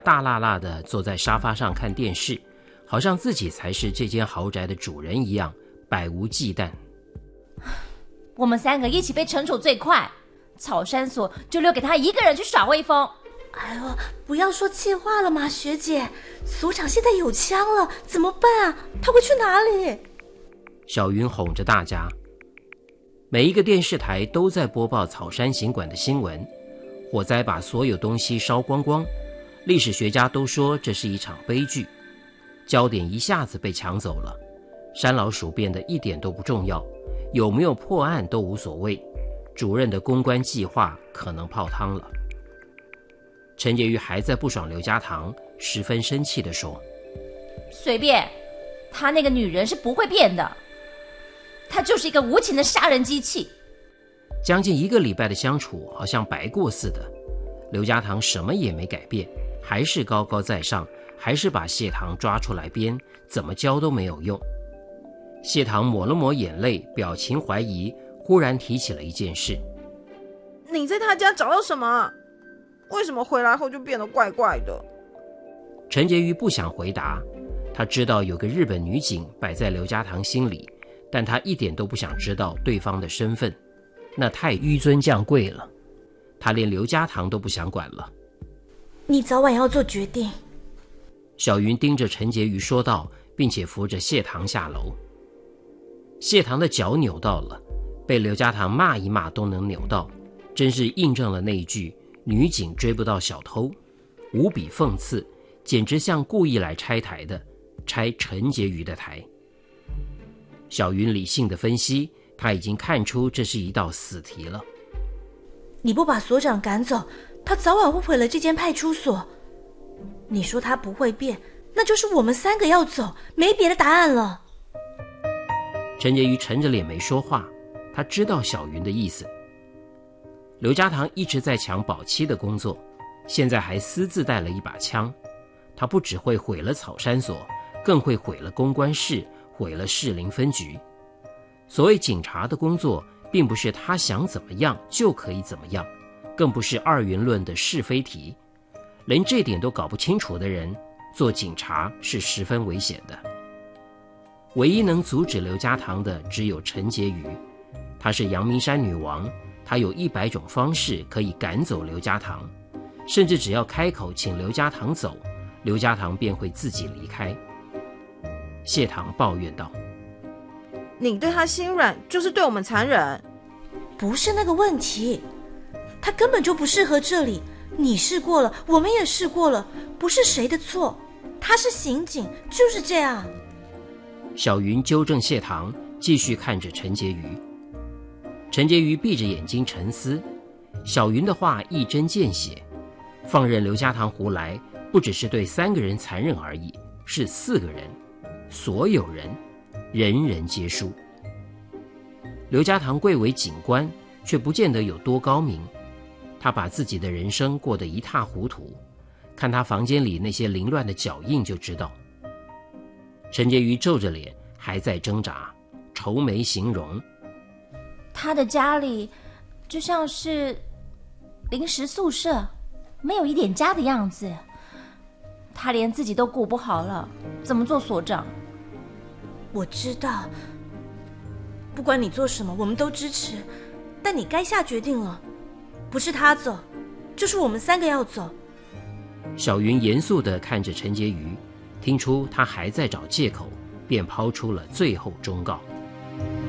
大辣辣地坐在沙发上看电视，好像自己才是这间豪宅的主人一样，百无忌惮。 我们3个一起被惩处最快，草山所就留给他一个人去耍威风。 哎呦，不要说气话了嘛，学姐，所长现在有枪了，怎么办啊？他会去哪里？ 小云哄着大家。每一个电视台都在播报草山行馆的新闻，火灾把所有东西烧光光，历史学家都说这是一场悲剧。焦点一下子被抢走了，山老鼠变得一点都不重要，有没有破案都无所谓，主任的公关计划可能泡汤了。陈洁瑜还在不爽刘家堂，十分生气地说： 随便，他那个女人是不会变的，她就是一个无情的杀人机器。 将近1个礼拜的相处好像白过似的，刘家堂什么也没改变，还是高高在上，还是把谢堂抓出来编，怎么教都没有用。谢堂抹了抹眼泪，表情怀疑，忽然提起了一件事： 你在他家找到什么？为什么回来后就变得怪怪的？ 陈洁瑜不想回答，他知道有个日本女警摆在刘家堂心里，但他一点都不想知道对方的身份，那太纡尊降贵了，他连刘家堂都不想管了。 你早晚要做决定。 小云盯着陈洁瑜说道，并且扶着谢堂下楼。谢堂的脚扭到了，被刘家堂骂一骂都能扭到，真是印证了那一句女警追不到小偷，无比讽刺，简直像故意来拆台的，拆陈洁瑜的台。小云理性的分析，他已经看出这是一道死题了。 你不把所长赶走，他早晚会毁了这间派出所。你说他不会变，那就是我们3个要走，没别的答案了。 陈洁瑜沉着脸没说话，他知道小云的意思。刘家堂一直在抢保期的工作，现在还私自带了一把枪，他不只会毁了草山所，更会毁了公关室，毁了士林分局。所谓警察的工作，并不是他想怎么样就可以怎么样，更不是二元论的是非题。连这点都搞不清楚的人，做警察是十分危险的。唯一能阻止刘家堂的只有陈洁瑜，她是阳明山女王，她有100种方式可以赶走刘家堂，甚至只要开口请刘家堂走，刘家堂便会自己离开。谢堂抱怨道： 你对他心软，就是对我们残忍。 不是那个问题，他根本就不适合这里，你试过了，我们也试过了，不是谁的错，他是刑警，就是这样。 小云纠正谢堂，继续看着陈洁瑜。陈洁瑜闭着眼睛沉思，小云的话一针见血，放任刘家堂胡来，不只是对3个人残忍而已，是4个人，所有人，人人皆输。刘家堂贵为警官，却不见得有多高明，他把自己的人生过得一塌糊涂，看他房间里那些凌乱的脚印就知道。陈洁瑜皱着脸，还在挣扎，愁眉形容： 他的家里就像是临时宿舍，没有一点家的样子。他连自己都顾不好了，怎么做所长？ 我知道，不管你做什么，我们都支持，但你该下决定了，不是他走，就是我们3个要走。 小云严肃地看着陈洁瑜，听出他还在找借口，便抛出了最后忠告。